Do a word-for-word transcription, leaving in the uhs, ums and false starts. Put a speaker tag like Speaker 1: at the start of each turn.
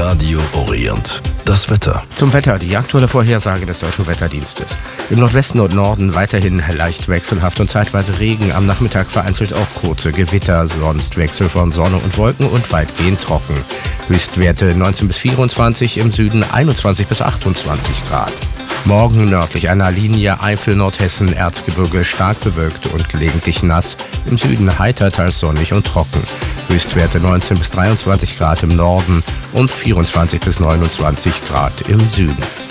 Speaker 1: Radio Orient. Das Wetter.
Speaker 2: Zum Wetter, die aktuelle Vorhersage des Deutschen Wetterdienstes. Im Nordwesten und Norden weiterhin leicht wechselhaft und zeitweise Regen, am Nachmittag vereinzelt auch kurze Gewitter, sonst Wechsel von Sonne und Wolken und weitgehend trocken. Höchstwerte neunzehn bis vierundzwanzig, im Süden einundzwanzig bis achtundzwanzig Grad. Morgen nördlich einer Linie Eifel, Nordhessen, Erzgebirge stark bewölkt und gelegentlich nass. Im Süden heiter, teils sonnig und trocken. Höchstwerte neunzehn bis dreiundzwanzig Grad im Norden und vierundzwanzig bis neunundzwanzig Grad im Süden.